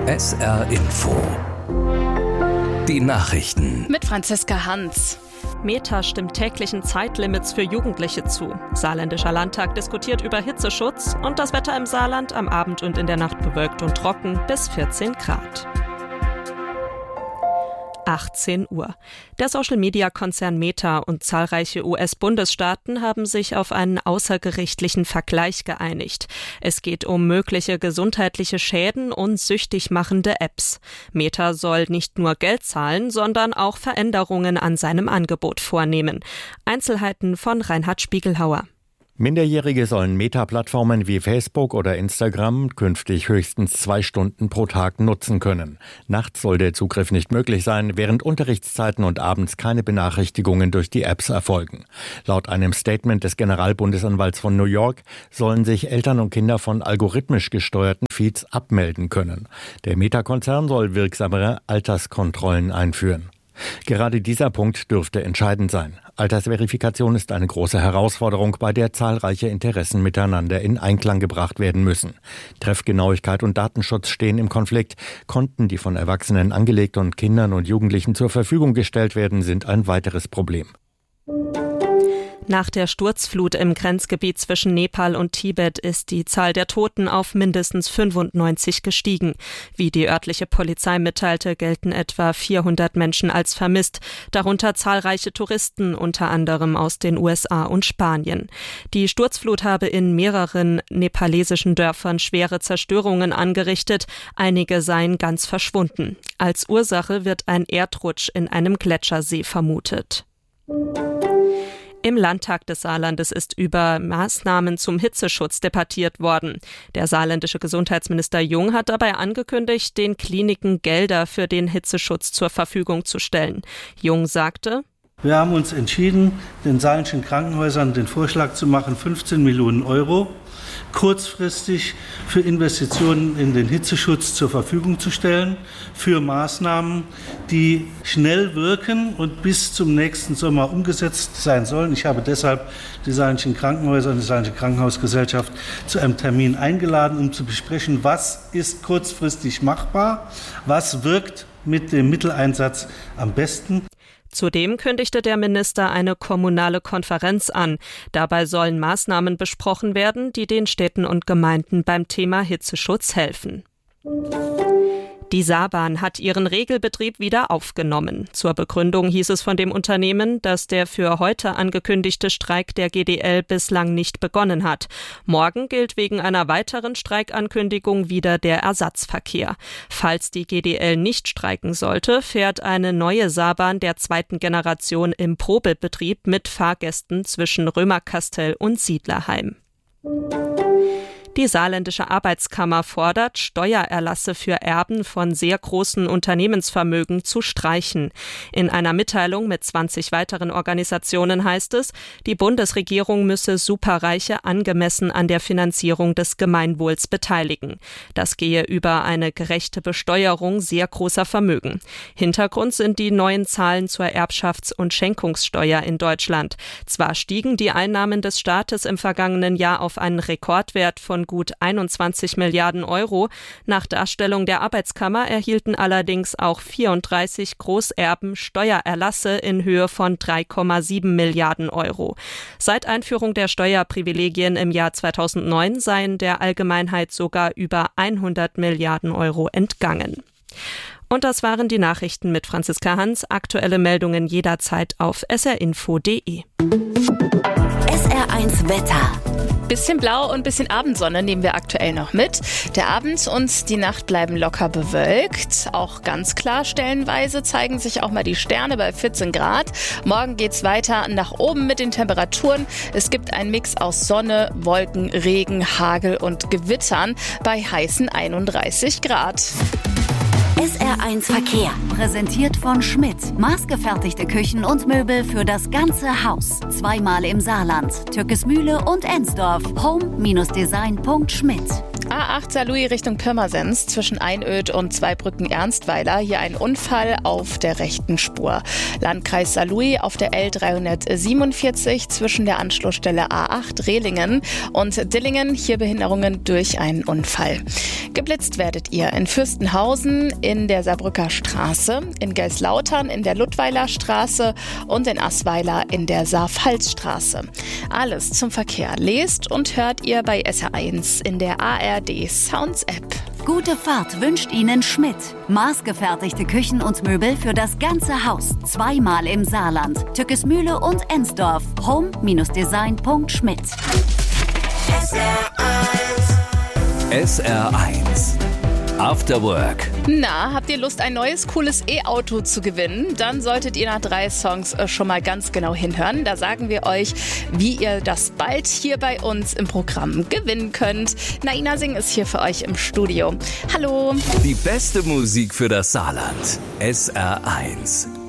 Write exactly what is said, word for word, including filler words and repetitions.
S R Info. Die Nachrichten. Mit Franziska Hans. Meta stimmt täglichen Zeitlimits für Jugendliche zu. Saarländischer Landtag diskutiert über Hitzeschutz und das Wetter im Saarland am Abend und in der Nacht bewölkt und trocken bis vierzehn Grad. achtzehn Uhr. Der Social-Media-Konzern Meta und zahlreiche U S-Bundesstaaten haben sich auf einen außergerichtlichen Vergleich geeinigt. Es geht um mögliche gesundheitliche Schäden und süchtig machende Apps. Meta soll nicht nur Geld zahlen, sondern auch Veränderungen an seinem Angebot vornehmen. Einzelheiten von Reinhard Spiegelhauer. Minderjährige sollen Meta-Plattformen wie Facebook oder Instagram künftig höchstens zwei Stunden pro Tag nutzen können. Nachts soll der Zugriff nicht möglich sein, während Unterrichtszeiten und abends keine Benachrichtigungen durch die Apps erfolgen. Laut einem Statement des Generalbundesanwalts von New York sollen sich Eltern und Kinder von algorithmisch gesteuerten Feeds abmelden können. Der Meta-Konzern soll wirksamere Alterskontrollen einführen. Gerade dieser Punkt dürfte entscheidend sein. Altersverifikation ist eine große Herausforderung, bei der zahlreiche Interessen miteinander in Einklang gebracht werden müssen. Treffgenauigkeit und Datenschutz stehen im Konflikt. Konten, die von Erwachsenen angelegt und Kindern und Jugendlichen zur Verfügung gestellt werden, sind ein weiteres Problem. Nach der Sturzflut im Grenzgebiet zwischen Nepal und Tibet ist die Zahl der Toten auf mindestens fünfundneunzig gestiegen. Wie die örtliche Polizei mitteilte, gelten etwa vierhundert Menschen als vermisst, darunter zahlreiche Touristen, unter anderem aus den U S A und Spanien. Die Sturzflut habe in mehreren nepalesischen Dörfern schwere Zerstörungen angerichtet, einige seien ganz verschwunden. Als Ursache wird ein Erdrutsch in einem Gletschersee vermutet. Im Landtag des Saarlandes ist über Maßnahmen zum Hitzeschutz debattiert worden. Der saarländische Gesundheitsminister Jung hat dabei angekündigt, den Kliniken Gelder für den Hitzeschutz zur Verfügung zu stellen. Jung sagte: Wir haben uns entschieden, den saarländischen Krankenhäusern den Vorschlag zu machen, fünfzehn Millionen Euro kurzfristig für Investitionen in den Hitzeschutz zur Verfügung zu stellen, für Maßnahmen, die schnell wirken und bis zum nächsten Sommer umgesetzt sein sollen. Ich habe deshalb die saarländischen Krankenhäuser und die saarländische Krankenhausgesellschaft zu einem Termin eingeladen, um zu besprechen, was ist kurzfristig machbar, was wirkt mit dem Mitteleinsatz am besten. Zudem kündigte der Minister eine kommunale Konferenz an. Dabei sollen Maßnahmen besprochen werden, die den Städten und Gemeinden beim Thema Hitzeschutz helfen. Die Saarbahn hat ihren Regelbetrieb wieder aufgenommen. Zur Begründung hieß es von dem Unternehmen, dass der für heute angekündigte Streik der G D L bislang nicht begonnen hat. Morgen gilt wegen einer weiteren Streikankündigung wieder der Ersatzverkehr. Falls die G D L nicht streiken sollte, fährt eine neue Saarbahn der zweiten Generation im Probebetrieb mit Fahrgästen zwischen Römerkastell und Siedlerheim. Die saarländische Arbeitskammer fordert, Steuererlasse für Erben von sehr großen Unternehmensvermögen zu streichen. In einer Mitteilung mit zwanzig weiteren Organisationen heißt es, die Bundesregierung müsse Superreiche angemessen an der Finanzierung des Gemeinwohls beteiligen. Das gehe über eine gerechte Besteuerung sehr großer Vermögen. Hintergrund sind die neuen Zahlen zur Erbschafts- und Schenkungssteuer in Deutschland. Zwar stiegen die Einnahmen des Staates im vergangenen Jahr auf einen Rekordwert von gut einundzwanzig Milliarden Euro. Nach Darstellung der Arbeitskammer erhielten allerdings auch vierunddreißig Großerben Steuererlasse in Höhe von drei Komma sieben Milliarden Euro. Seit Einführung der Steuerprivilegien im Jahr zweitausendneun seien der Allgemeinheit sogar über hundert Milliarden Euro entgangen. Und das waren die Nachrichten mit Franziska Hans. Aktuelle Meldungen jederzeit auf s r info punkt d e. S R eins Wetter. Bisschen Blau und bisschen Abendsonne nehmen wir aktuell noch mit. Der Abend und die Nacht bleiben locker bewölkt. Auch ganz klar stellenweise zeigen sich auch mal die Sterne bei vierzehn Grad. Morgen geht's weiter nach oben mit den Temperaturen. Es gibt einen Mix aus Sonne, Wolken, Regen, Hagel und Gewittern bei heißen einunddreißig Grad. S R eins Verkehr, präsentiert von Schmidt. Maßgefertigte Küchen und Möbel für das ganze Haus. Zweimal im Saarland, Türkismühle und Ensdorf. home Bindestrich design Punkt schmidt. A acht Saarlouis Richtung Pirmasens zwischen Einöd und Zweibrücken-Ernstweiler. Hier ein Unfall auf der rechten Spur. Landkreis Saarlouis auf der L dreihundertsiebenundvierzig zwischen der Anschlussstelle A acht Rehlingen und Dillingen. Hier Behinderungen durch einen Unfall. Geblitzt werdet ihr in Fürstenhausen in der Saarbrücker Straße, in Gelslautern in der Ludweiler Straße und in Assweiler in der Saar-Pfalz-Straße. Alles zum Verkehr lest und hört ihr bei S R eins in der A R D Sounds App. Gute Fahrt wünscht Ihnen Schmidt. Maßgefertigte Küchen und Möbel für das ganze Haus. Zweimal im Saarland. Tückesmühle und Ensdorf. home Design punkt schmidt. S R eins After Work. Na, habt ihr Lust, ein neues, cooles E-Auto zu gewinnen? Dann solltet ihr nach drei Songs schon mal ganz genau hinhören. Da sagen wir euch, wie ihr das bald hier bei uns im Programm gewinnen könnt. Naina Singh ist hier für euch im Studio. Hallo. Die beste Musik für das Saarland. S R eins.